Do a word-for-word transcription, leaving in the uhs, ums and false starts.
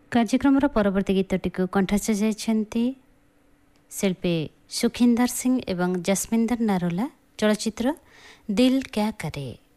କାର୍ଯ୍ୟକ୍ରମର ପରବର୍ତ୍ତୀ ଗୀତଟିକୁ କଣ୍ଠସ୍ଥ ଯାଇଛନ୍ତି ଶିଳ୍ପୀ ସୁଖିନ୍ଦର ସିଂ ଏବଂ ଜସ୍ମିନ୍ଦର ନାରୋଲା। ଚଳଚ୍ଚିତ୍ର ଦିଲ୍ କ୍ୟା କରେ।